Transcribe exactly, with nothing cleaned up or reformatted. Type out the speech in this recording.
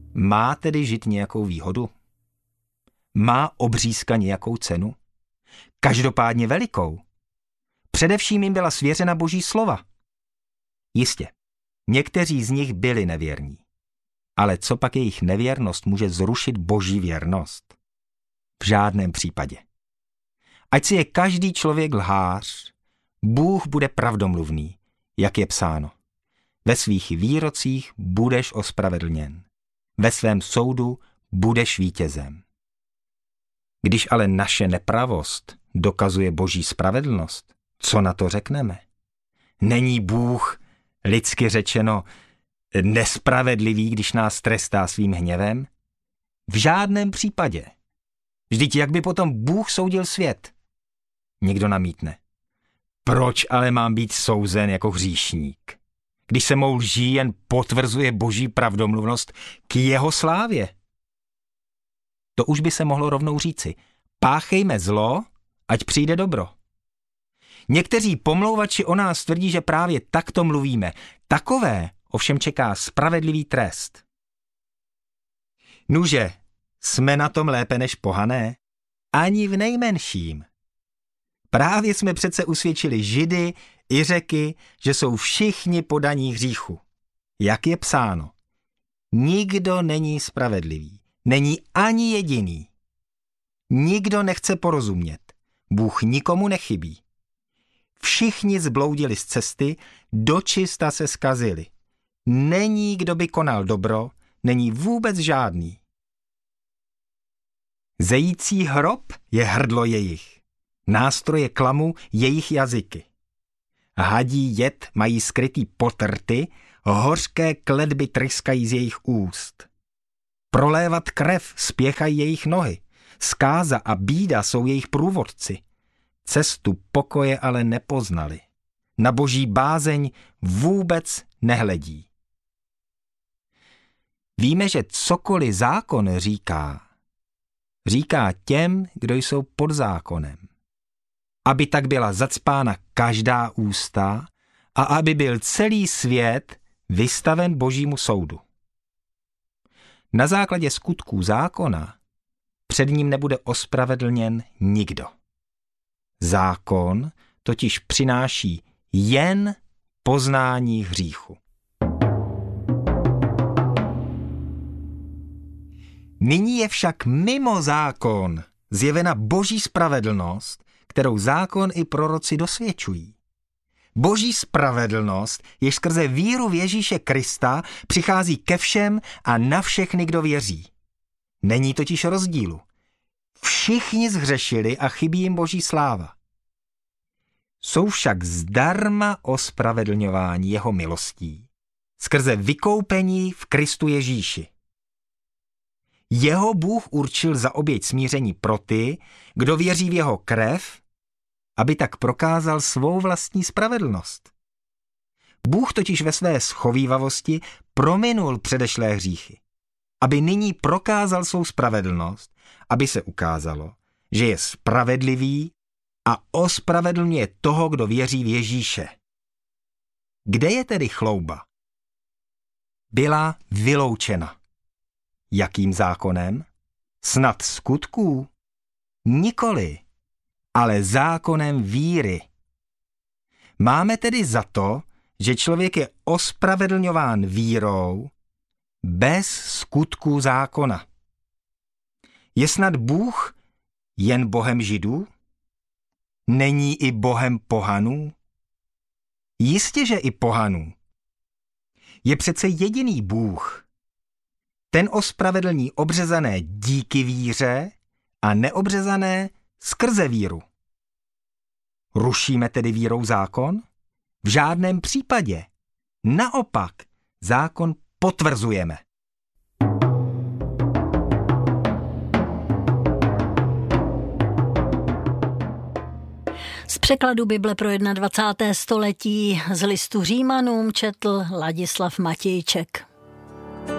Má tedy žid nějakou výhodu? Má obřízka nějakou cenu? Každopádně velikou. Především jim byla svěřena Boží slova. Jistě, někteří z nich byli nevěrní. Ale co pak jejich nevěrnost může zrušit Boží věrnost? V žádném případě. Ať si je každý člověk lhář, Bůh bude pravdomluvný, jak je psáno. Ve svých výrocích budeš ospravedlněn. Ve svém soudu budeš vítězem. Když ale naše nepravost dokazuje Boží spravedlnost, co na to řekneme? Není Bůh, lidsky řečeno, nespravedlivý, když nás trestá svým hněvem? V žádném případě. Vždyť jak by potom Bůh soudil svět? Někdo namítne. Proč ale mám být souzen jako hříšník, když se mou lží jen potvrzuje Boží pravdomluvnost k jeho slávě? To už by se mohlo rovnou říci. Páchejme zlo, ať přijde dobro. Někteří pomlouvači o nás tvrdí, že právě takto mluvíme. Takové ovšem čeká spravedlivý trest. Nuže, jsme na tom lépe než pohané? Ani v nejmenším. Právě jsme přece usvědčili Židy i Řeky, že jsou všichni podaní hříchu. Jak je psáno, nikdo není spravedlivý, není ani jediný. Nikdo nechce porozumět, Bůh nikomu nechybí. Všichni zbloudili z cesty, dočista se zkazili. Není, kdo by konal dobro, není vůbec žádný. Zející hrob je hrdlo jejich, nástroje klamu jejich jazyky. Hadí jed mají skrytý potrty, hořké kletby tryskají z jejich úst. Prolévat krev spěchají jejich nohy, zkáza a bída jsou jejich průvodci. Cestu pokoje ale nepoznali. Na Boží bázeň vůbec nehledí. Víme, že cokoliv zákon říká, říká těm, kdo jsou pod zákonem. Aby tak byla zacpána každá ústa a aby byl celý svět vystaven Božímu soudu. Na základě skutků zákona před ním nebude ospravedlněn nikdo. Zákon totiž přináší jen poznání hříchu. Nyní je však mimo zákon zjevena Boží spravedlnost, kterou zákon i proroci dosvědčují. Boží spravedlnost, jež skrze víru v Ježíše Krista přichází ke všem a na všechny, kdo věří. Není totiž rozdílu. Všichni zhřešili a chybí jim Boží sláva. Jsou však zdarma ospravedlňování jeho milostí, skrze vykoupení v Kristu Ježíši. Jeho Bůh určil za oběť smíření pro ty, kdo věří v jeho krev, aby tak prokázal svou vlastní spravedlnost. Bůh totiž ve své schovívavosti prominul předešlé hříchy, aby nyní prokázal svou spravedlnost, aby se ukázalo, že je spravedlivý a ospravedlňuje toho, kdo věří v Ježíše. Kde je tedy chlouba? Byla vyloučena. Jakým zákonem? Snad skutků? Nikoli, ale zákonem víry. Máme tedy za to, že člověk je ospravedlňován vírou bez skutků zákona. Je snad Bůh jen Bohem Židů? Není i Bohem pohanů? Jistě, že i pohanů. Je přece jediný Bůh. Ten ospravedlní obřezané díky víře a neobřezané skrze víru. Rušíme tedy vírou zákon? V žádném případě. Naopak, zákon potvrzujeme. Z překladu Bible pro dvacáté první století z listu Římanům četl Ladislav Matějček.